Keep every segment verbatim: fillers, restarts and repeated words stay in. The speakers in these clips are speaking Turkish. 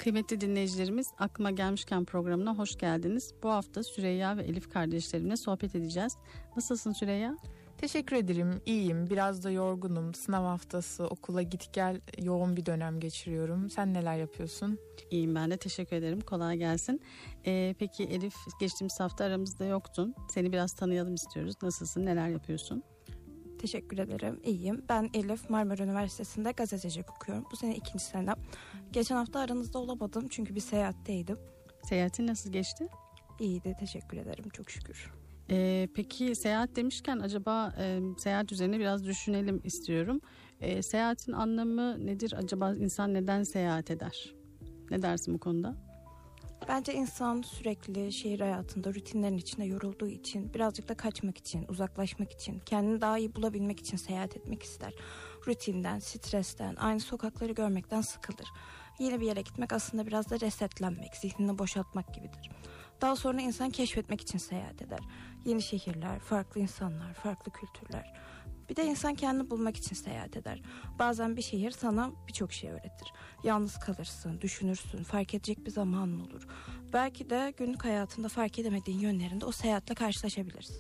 Kıymetli dinleyicilerimiz, Aklıma Gelmişken programına hoş geldiniz. Bu hafta Süreyya ve Elif kardeşlerimle sohbet edeceğiz. Nasılsın Süreyya? Teşekkür ederim, iyiyim. Biraz da yorgunum. Sınav haftası, okula git gel, yoğun bir dönem geçiriyorum. Sen neler yapıyorsun? İyiyim ben de, teşekkür ederim. Kolay gelsin. Ee, peki Elif, geçtiğimiz hafta aramızda yoktun. Seni biraz tanıyalım istiyoruz. Nasılsın, neler yapıyorsun? Teşekkür ederim. İyiyim. Ben Elif, Marmara Üniversitesi'nde gazetecilik okuyorum. Bu sene ikinci senem. Geçen hafta aranızda olamadım çünkü bir seyahatteydim. Seyahatin nasıl geçti? İyiydi, teşekkür ederim. Çok şükür. Ee, peki seyahat demişken acaba e, seyahat üzerine biraz düşünelim istiyorum. E, seyahatin anlamı nedir? Acaba insan neden seyahat eder? Ne dersin bu konuda? Bence insan sürekli şehir hayatında rutinlerin içinde yorulduğu için, birazcık da kaçmak için, uzaklaşmak için, kendini daha iyi bulabilmek için seyahat etmek ister. Rutinden, stresten, aynı sokakları görmekten sıkılır. Yeni bir yere gitmek aslında biraz da resetlenmek, zihnini boşaltmak gibidir. Daha sonra insan keşfetmek için seyahat eder. Yeni şehirler, farklı insanlar, farklı kültürler. Bir de insan kendini bulmak için seyahat eder. Bazen bir şehir sana birçok şey öğretir. Yalnız kalırsın, düşünürsün, fark edecek bir zamanın olur. Belki de günlük hayatında fark edemediğin yönlerinde o seyahatle karşılaşabilirsin.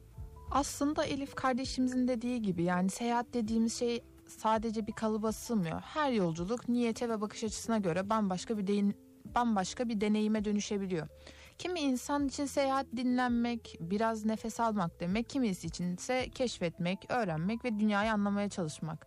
Aslında Elif kardeşimizin dediği gibi, yani seyahat dediğimiz şey sadece bir kalıba sığmıyor. Her yolculuk niyete ve bakış açısına göre bambaşka bir deyin, bambaşka bir deneyime dönüşebiliyor. Kimi insan için seyahat dinlenmek, biraz nefes almak demek, kimisi için ise keşfetmek, öğrenmek ve dünyayı anlamaya çalışmak.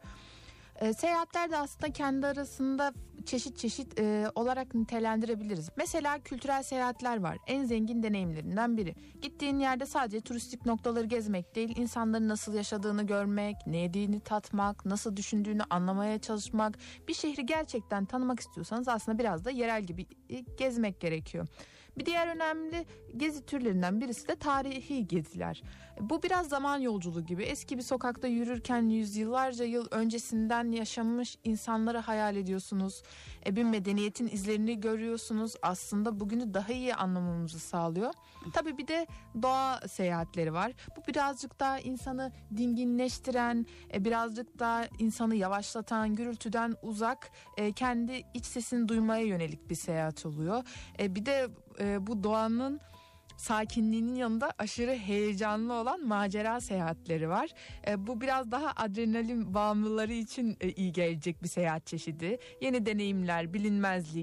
E, seyahatler de aslında kendi arasında çeşit çeşit e, olarak nitelendirebiliriz. Mesela kültürel seyahatler var. En zengin deneyimlerinden biri. Gittiğin yerde sadece turistik noktaları gezmek değil, insanların nasıl yaşadığını görmek, ne yediğini tatmak, nasıl düşündüğünü anlamaya çalışmak. Bir şehri gerçekten tanımak istiyorsanız aslında biraz da yerel gibi gezmek gerekiyor. Bir diğer önemli gezi türlerinden birisi de tarihi geziler. Bu biraz zaman yolculuğu gibi. Eski bir sokakta yürürken yüzyıllarca yıl öncesinden yaşamış insanları hayal ediyorsunuz. E, bir medeniyetin izlerini görüyorsunuz. Aslında bugünü daha iyi anlamamızı sağlıyor. Tabii bir de doğa seyahatleri var. Bu birazcık daha insanı dinginleştiren, e, birazcık daha insanı yavaşlatan, gürültüden uzak, e, kendi iç sesini duymaya yönelik bir seyahat oluyor. E, bir de e, bu doğanın sakinliğinin yanında aşırı heyecanlı olan macera seyahatleri var. E, bu biraz daha adrenalin bağımlıları için e, iyi gelecek bir seyahat çeşidi. Yeni deneyimler, bilinmezlik,